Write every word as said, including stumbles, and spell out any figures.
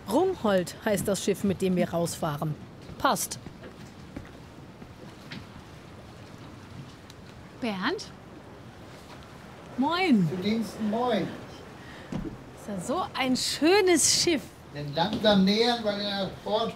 Rungholt heißt das Schiff, mit dem wir rausfahren. Passt. Bernd? Moin. Zu Diensten moin. Ist ja so ein schönes Schiff. Den langsam nähern, weil er vor